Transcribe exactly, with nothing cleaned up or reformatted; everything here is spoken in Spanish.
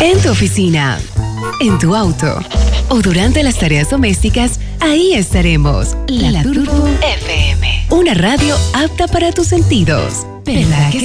En tu oficina, en tu auto o durante las tareas domésticas, ahí estaremos. La, La Turbo F M. Una radio apta para tus sentidos. ¿Verdad que